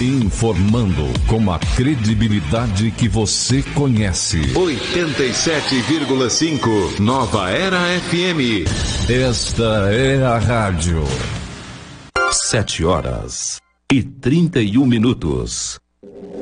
Informando com a credibilidade que você conhece. 87,5 Nova Era FM. Esta é a rádio. 7h31.